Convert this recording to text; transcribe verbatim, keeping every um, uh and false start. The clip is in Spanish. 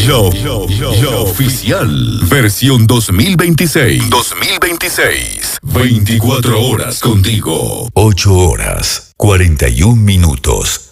Yo, yo, yo, yo oficial. Versión dos mil veintiséis. dos mil veintiséis. veinticuatro horas contigo. ocho horas, cuarenta y un minutos.